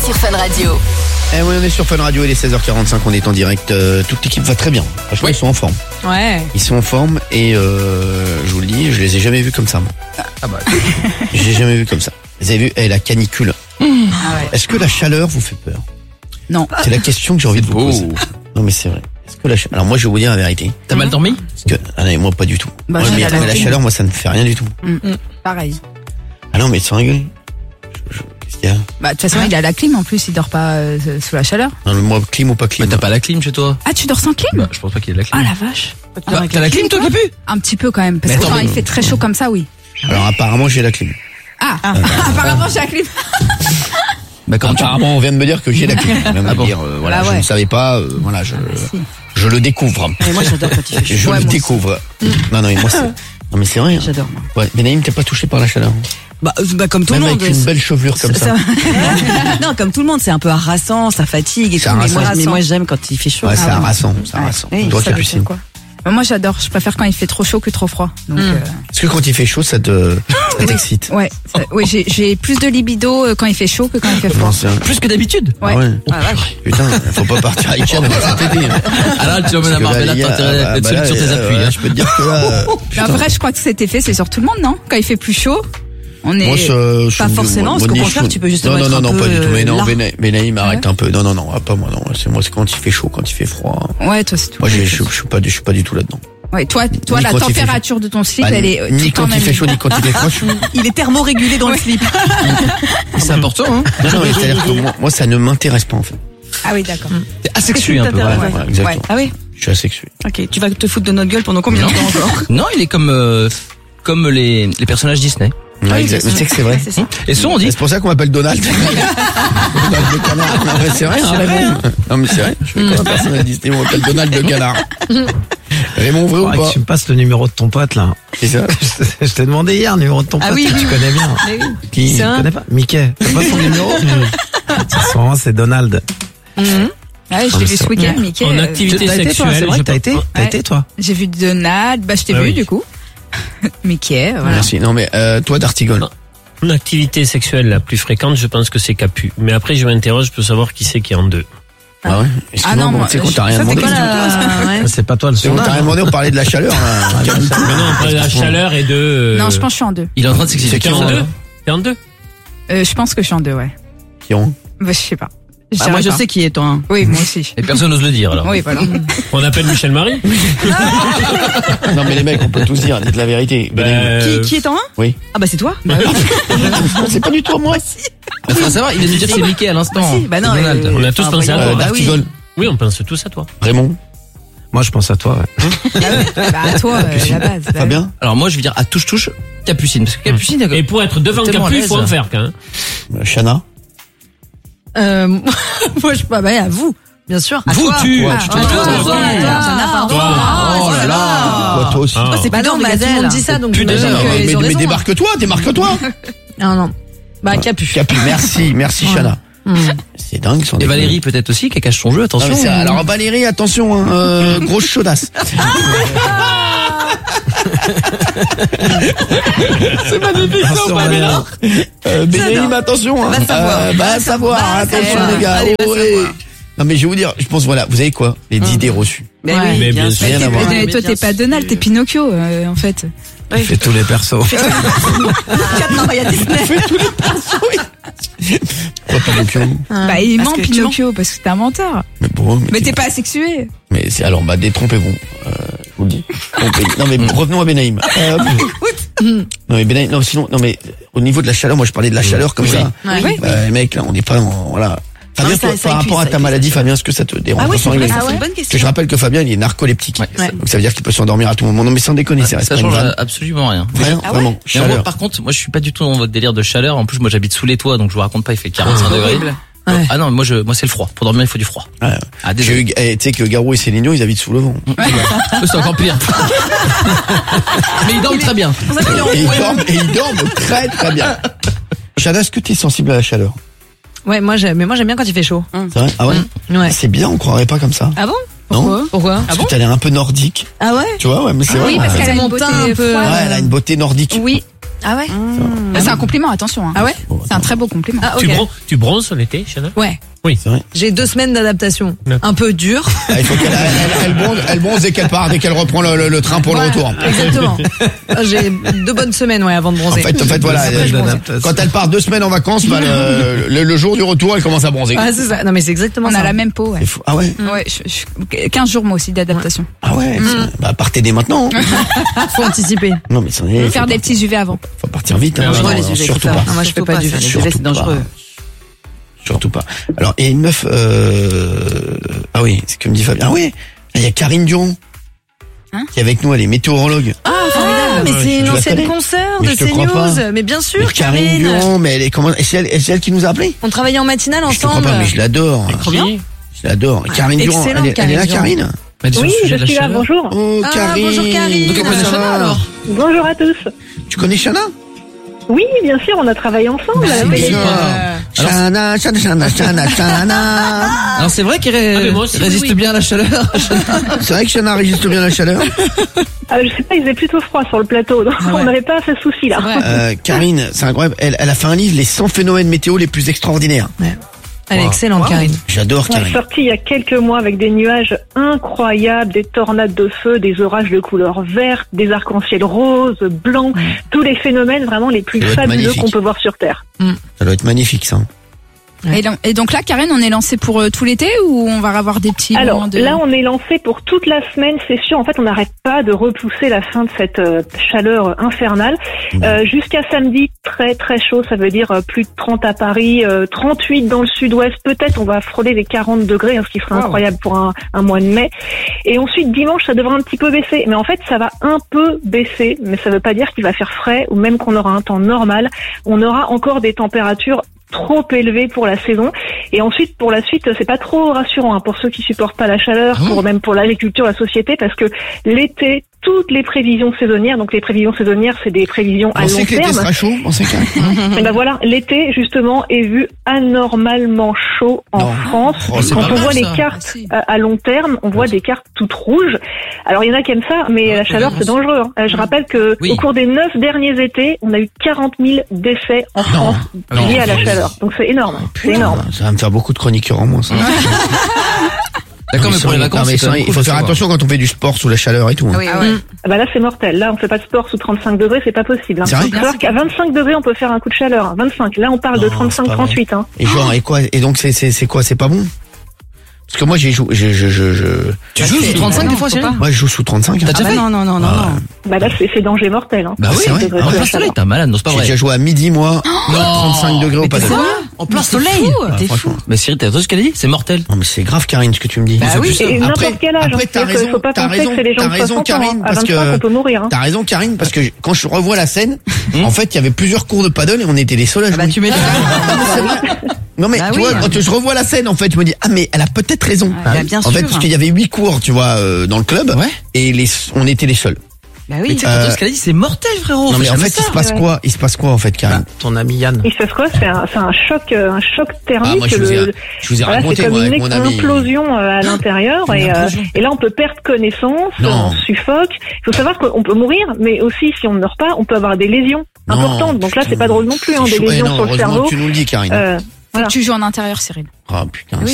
sur Fun Radio. Eh oui, on est sur Fun Radio, il est 16h45, on est en direct. Toute l'équipe va très bien. Franchement, ils sont en forme. Ouais. Ils sont en forme et je vous le dis, je les ai jamais vus comme ça, moi. Ah bah. J'ai jamais vu comme ça. Vous avez vu, la canicule. Ah ouais. Est-ce que la chaleur vous fait peur? Non. C'est la question que j'ai envie de vous poser. Non mais c'est vrai. Est-ce que alors moi je vais vous dire la vérité. T'as mal dormi? Parce que, allez, moi pas du tout. Bah, Moi, mais la chaleur, moi ça ne me fait rien du tout. Pareil. Ah non mais sans rigoler. Qu'est-ce qu'il y a? Bah, de toute façon, il a la clim en plus, il dort pas sous la chaleur. Non, moi clim ou pas clim. Mais t'as pas la clim chez toi? Ah, tu dors sans clim? Bah, je pense pas qu'il y ait de la Ah clim. la vache. Bah, t'as la clim toi, Capu? Un petit peu quand même, parce Mais que attends, quand il fait très chaud comme ça, oui. Alors apparemment j'ai la clim. Apparemment j'ai la clim. Bah quand tu... Apparemment on vient de me dire que j'ai la clim. On vient de me bon. dire, voilà, Bah je ouais. ne savais pas, voilà, je le découvre. Mais moi j'adore quand il fait chaud. Je le découvre. Non mais moi c'est... Non mais c'est vrai. Hein. J'adore moi. Ouais, Benaïm, t'es pas touché par la chaleur? Bah comme tout Même le monde. avec une belle chevelure comme ça. Non, comme tout le monde, c'est un peu harassant, ça fatigue et C'est tout. Mais harassant. moi j'aime quand il fait chaud. Ouais, c'est ouais. harassant, c'est harassant. Oui, Toi, ça Capucine. Moi j'adore, je préfère quand il fait trop chaud que trop froid. Donc, Est-ce que quand il fait chaud, ça t'excite? ouais, oui, j'ai plus de libido quand il fait chaud que quand il fait froid. Non, c'est un... Plus que d'habitude? Ouais. Ah ouais. Ah, vache. Putain, faut pas partir avec Yann cet été. Alors tu emmènes à Marbella, t'as intérêt d'être solide sur tes appuis. Je peux te dire que là... Mais en vrai, je crois que cet effet, c'est sur tout le monde, non? Quand il fait plus chaud, on est... Moi, Pas forcément, parce qu'au contraire, tu peux justement être un non, peu pas du tout. Mais non, là. Benaïm, arrête un peu. Non, pas moi, non. C'est quand il fait chaud, quand il fait froid. Ouais, toi, c'est tout. Moi, je suis pas du tout là-dedans. Ouais, toi, Ni la quand il fait température de ton slip, Bah, elle est ni tout quand le temps il fait même. chaud, ni quand il fait froid. Il est thermorégulé dans le slip. C'est important, hein? Non, mais c'est-à-dire que moi, ça ne m'intéresse pas, en fait. Ah oui, d'accord. T'es asexué un peu. Ouais. Voilà, exactement. Ah oui. Je suis asexué. Ok, tu vas te foutre de notre gueule pendant combien de temps encore? Non, il est comme les personnages Disney. Ouais, exact. Mais tu sais que c'est vrai. C'est ça. Et souvent on dit, C'est pour ça qu'on m'appelle Donald. Donald le canard. Non, mais c'est vrai, hein, Raymond. Non, mais c'est vrai. Je fais comme un personnage Disney, on m'appelle Donald le canard. Raymond, vrai ou Faudrait pas? que tu me passes le numéro de ton pote là. C'est ça. Je t'ai demandé hier le numéro de ton pote. Ah oui, que oui. tu connais bien. Mais oui. Qui C'est tu un- connais pas? Mickey. T'as pas son numéro? Son nom c'est Donald. Ah ouais, je l'ai vu ce week-end, Mickey. En activité T'as été toi? sexuelle, C'est vrai j'ai que t'as pas- été? T'as Ouais. été toi? J'ai vu Donald, bah je t'ai Ah vu oui. du coup. Mickey, voilà. Merci. Non, mais toi, D'Artigol. Mon activité sexuelle la plus fréquente, je pense que c'est Capu. Mais après, je m'interroge pour savoir qui c'est qui est en deux. Ah ouais? Ah non, moi, Tu sais qu'on t'a rien ça, c'est demandé. quoi Ouais. C'est pas toi le C'est qu'on t'a rien sondage. demandé, on parlait de la chaleur, là. Mais non, après la chaleur et de... Non, je pense que je suis en deux. il est en train de s'exciter. T'es en deux? T'es en deux? Je pense que je suis en deux, ouais. Qui ont? Bah, je sais pas. Ah, moi je dirais pas. sais qui est toi. Hein. Oui, moi aussi. Et personne n'ose le dire alors. Oui, voilà. On appelle Michel Marie? Non, mais les mecs, on peut tous dire, dites la vérité. Qui est en un? Oui. Ah bah c'est toi. C'est pas du tout moi. Il faut savoir, il vient de dire c'est Mickey à l'instant. Ah, si, bah non, C'est Donald. On a tous pensé à toi. voyons, bah oui. D'Artigol. Oui, on pense tous à toi. Raymond. Moi je pense à toi, ouais. Bah, toi, la base. bah, Fabien. Alors moi je vais dire à touche Capucine parce que Capucine Et pour être devant Tellement à Capu, il faut l'aise. en faire, quand même. Chana. Moi je bah à vous, bien sûr. À vous toi. tu Ouais, Ah, tu toi, te- toi, toi, toi, pardon. Toi. Oh là là. Toi, toi aussi. Ah. C'est pas non, mais tout le monde dit ça donc Putain, j'imagine mais- qu'ils ont Mais raison. démarque-toi, démarque-toi. Non non. Bah Capu. Capu, merci Chana. C'est dingue son Et Valérie peut-être aussi qui cache son jeu, Non, attention. mais alors Valérie, attention, hein, grosse chaudasse. C'est magnifique, Attention, Valérie. Bénélim, attention, hein. Va savoir. Va savoir, attention savoir. les gars. Allez, va Ouais. Non mais je vais vous dire, je pense voilà, vous savez quoi, les idées reçues. Mais Ouais. oui, Mais bien sûr. Rien à voir. Mais toi, t'es pas Donald, t'es Pinocchio, en fait. Il fait tous les persos. non, il y a Disney. Pourquoi Pinocchio? Bah, il parce ment que tu Pinocchio parce que t'es un menteur. Mais bon, Mais t'es pas asexué. Mais c'est alors bah détrompez-vous. Je vous le dis. Non mais revenons à Benaïm. Non mais Benaïm, non sinon non mais au niveau de la chaleur, moi je parlais de la chaleur comme ça. Ouais. Les mecs là, on n'est pas voilà. Fabien, Non, ça- toi, ça par épuise, rapport à ça ta épuise. maladie, Fabien, est-ce que ça te dérange Ah oui, Sans c'est vrai, rigoler. c'est une bonne Parce que question. je rappelle que Fabien, il est narcoleptique. Ouais. Donc ça veut dire qu'il peut s'endormir à tout moment. Non mais sans déconner, c'est Ça pas une change vanne. absolument rien. Vraiment, Ah ouais vraiment. Mais Chaleur. moi, par contre, moi je suis pas du tout dans votre délire de chaleur. En plus, moi j'habite sous les toits, donc je vous raconte pas, il fait 45 degrés. Horrible. Ouais. Ah non, moi c'est le froid. Pour dormir, il faut du froid. Ouais. Ah J'ai désolé. eu, tu sais que Garou et Céline, ils habitent sous le vent. Eux, c'est encore pire. Mais ils dorment très bien. Et ils dorment très très bien. Chana, est-ce que tu es sensible à la chaleur? Ouais, moi j'aime bien quand il fait chaud. C'est vrai? Ah ouais? Ouais. C'est bien, on croirait pas comme ça. Ah bon? Non? Pourquoi? Parce que t'as l'air un peu nordique. Ah ouais? Tu vois, ouais, mais c'est vrai. Oui, parce Ouais. qu'elle a une Mon beauté teint un peu- froide. Ouais, elle a une beauté nordique. Oui. Ah ouais? Bah, c'est un compliment, attention. Hein. Ah ouais? C'est un très beau compliment. Ah, ok. Tu bronzes l'été, Chana? Ouais. C'est vrai. J'ai 2 semaines d'adaptation. D'accord. Un peu dur. Ah, il faut elle bronze dès qu'elle part, dès qu'elle reprend le train pour le retour. Exactement. J'ai 2 bonnes semaines, avant de En bronzer. fait, voilà, quand elle part 2 semaines en vacances, bah, le jour du retour, elle commence à bronzer. Ah, c'est ça. Non, mais c'est exactement On ça. a la même peau, ouais. Ah ouais? Ouais, 15 jours moi aussi d'adaptation. Ah ouais? Bah, partez dès maintenant. Faut anticiper. Non, mais Faire des petits UV avant. faut partir vite. Hein, Dangereux, non, les UV, surtout ça. pas. Non, moi, je fais pas du ça, les Surtout UV, c'est dangereux. pas. Surtout pas. Alors, il y a une meuf, ah oui, c'est ce que me dit Fabien. Ah ouais, il y a Karine Durand. Hein? Qui est avec nous, elle est météorologue. Ah, formidable. Mais c'est Tu une la ancienne connais? consoeur Mais de je te crois pas. CNews. Mais bien sûr, Mais Karine Karine. Durand, mais elle est comment, c'est elle qui nous a appelé? On travaillait en matinale Je te crois ensemble. pas, mais je l'adore. Qui? Je l'adore. Karine Durand, excellente, elle est là, Karine Karine? Mais sur Oui, le sujet je de la suis là, chaleur. bonjour. Oh, Ah, Karine. bonjour, Karine. Donc, elle connaît Ça Chana, va alors? Bonjour à tous. Tu connais Chana? Oui, bien sûr, on a travaillé ensemble. à la oui. télé. Chana. Alors c'est vrai qu'il mais moi aussi, résiste oui. bien à la chaleur. C'est vrai que Chana résiste bien à la chaleur. Je sais pas, il faisait plutôt froid sur le plateau, donc on n'avait pas ce souci là. Karine, c'est incroyable. Elle a fait un livre, les 100 phénomènes météo les plus extraordinaires. Elle est excellente, Karine. J'adore On est Karine. sorti il y a quelques mois avec des nuages incroyables, des tornades de feu, des orages de couleur verte, des arcs-en-ciel roses, blancs, tous les phénomènes vraiment les plus Ça doit être fabuleux magnifique. qu'on peut voir sur Terre. Ça doit être magnifique, ça. Et donc là, Karen, on est lancé pour tout l'été ou on va avoir des petits Alors moments de... là, on est lancé pour toute la semaine, c'est sûr. En fait, on n'arrête pas de repousser la fin de cette chaleur infernale. Jusqu'à samedi, très très chaud, ça veut dire plus de 30 à Paris, 38 dans le sud-ouest. Peut-être on va frôler les 40 degrés, ce qui serait incroyable pour un mois de mai. Et ensuite, dimanche, ça devrait un petit peu baisser. Mais en fait, ça va un peu baisser, mais ça veut pas dire qu'il va faire frais ou même qu'on aura un temps normal. On aura encore des températures trop élevé pour la saison. Et ensuite, pour la suite, c'est pas trop rassurant pour ceux qui supportent pas la chaleur, même pour l'agriculture, la société, parce que l'été, toutes les prévisions saisonnières, donc les prévisions saisonnières, c'est des prévisions à On long sait que l'été terme. sera chaud, on sait que... Et ben voilà, l'été justement est vu anormalement chaud en Non. France. Oh, c'est Quand pas on mal, voit ça. les cartes Ah, si. à long terme, on voit des cartes toutes rouges. Alors il y en a qui aiment ça, mais la chaleur c'est dangereux. Je rappelle que Oui. au cours des 9 derniers étés, on a eu 40 000 décès en France liés à la chaleur. Donc c'est énorme, c'est énorme. Ça va me faire beaucoup de chroniqueurs en moins, ça. D'accord, mais pour les vacances, c'est quand même il cool faut de faire savoir. attention quand on fait du sport sous la chaleur et tout. Hein. Ah bah là c'est mortel. Là on fait pas de sport sous 35 degrés, c'est pas possible. C'est vrai Faut savoir qu'à 25 degrés on peut faire un coup de chaleur. 25. Là on parle de Non, c'est pas 35-38. Hein. Et genre, et quoi? Et donc, c'est quoi? C'est pas bon? Parce que moi, j'ai joué, Tu joues sous 35 des fois, Cyril? moi, je joue sous 35. T'as déjà fait? Non. Bah là c'est danger mortel. Hein. Bah oui, c'est vrai. degrés en sous la plein chaleur. soleil, t'es un malade, non, c'est pas J'ai vrai. déjà joué à midi, moi. 35 degrés au padel. En plein soleil. Ah, franchement. Mais Cyril, t'as entendu ce qu'elle a dit? C'est mortel. Non, mais c'est grave, Karine, ce que tu me dis. Bah oui. Et n'importe quel âge. après, Hein. C'est-à-dire qu'il faut pas penser que c'est les gens de 60 ans. Karine, Hein. À parce 25 que on peut mourir. Hein. t'as raison, Karine, parce que quand je revois la scène, en fait, il y avait plusieurs cours de paddle et on était les seuls à jouer. Bah tu m'étonnes. Non mais Bah tu oui. vois, quand je revois la scène, en fait, je me dis ah mais elle a peut-être raison. Bah, bien en sûr. fait, parce qu'il y avait 8 cours, tu vois, dans le club, Ouais. et on était les seuls. Bah Mais oui. tu sais, t'as entendu ce qu'elle a dit? C'est mortel, frérot. Non mais Faut en jamais fait, ça. il se passe quoi en fait, Karine? Ton ami Yann. Il se passe quoi? C'est un choc thermique. Ah, moi, je vous ai Voilà, raconté, c'est comme moi, une avec mon ami. implosion à l'intérieur et là on peut perdre connaissance, Non. on suffoque. Il faut savoir qu'on peut mourir, mais aussi si on ne meurt pas, on peut avoir des lésions Non, importantes. Donc là c'est putain. pas drôle non plus, hein, C'est des chaud. lésions non, sur le heureusement cerveau. que tu nous le dis, Karine. Faut que tu joues en intérieur, Cyril. Ah putain,